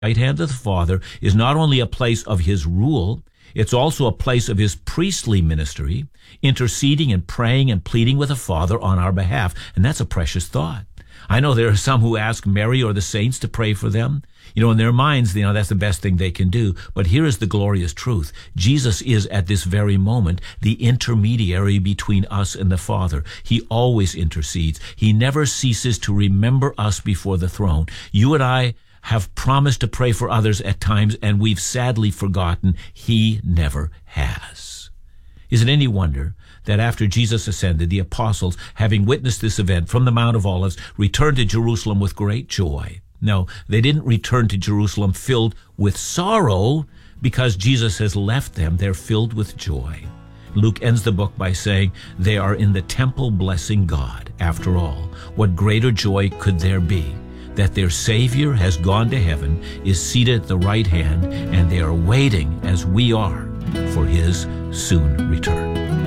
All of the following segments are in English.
right hand of the Father is not only a place of his rule, it's also a place of his priestly ministry, interceding and praying and pleading with the Father on our behalf. And that's a precious thought. I know there are some who ask Mary or the saints to pray for them. In their minds, that's the best thing they can do. But here is the glorious truth. Jesus is at this very moment the intermediary between us and the Father. He always intercedes. He never ceases to remember us before the throne. You and I have promised to pray for others at times, and we've sadly forgotten. He never has. Is it any wonder that after Jesus ascended, the apostles, having witnessed this event from the Mount of Olives, returned to Jerusalem with great joy? No, they didn't return to Jerusalem filled with sorrow because Jesus has left them. They're filled with joy. Luke ends the book by saying they are in the temple blessing God. After all, what greater joy could there be that their Savior has gone to heaven, is seated at the right hand, and they are waiting, as we are, for his soon return.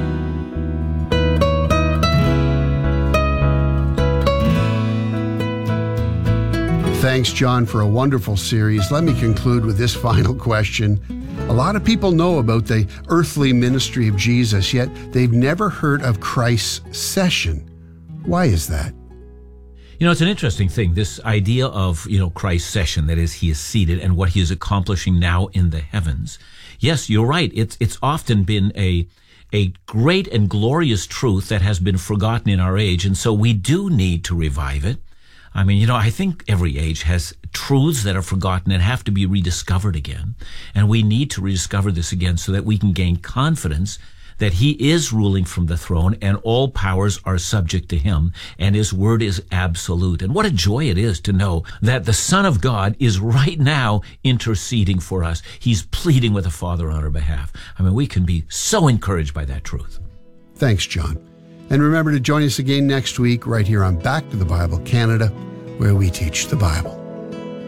Thanks, John, for a wonderful series. Let me conclude with this final question. A lot of people know about the earthly ministry of Jesus, yet they've never heard of Christ's session. Why is that? It's an interesting thing, this idea of, Christ's session, that is, he is seated and what he is accomplishing now in the heavens. Yes, you're right. It's often been a great and glorious truth that has been forgotten in our age, and so we do need to revive it. I think every age has truths that are forgotten and have to be rediscovered again. And we need to rediscover this again so that we can gain confidence that he is ruling from the throne and all powers are subject to him and his word is absolute. And what a joy it is to know that the Son of God is right now interceding for us. He's pleading with the Father on our behalf. We can be so encouraged by that truth. Thanks, John. And remember to join us again next week right here on Back to the Bible Canada, where we teach the Bible.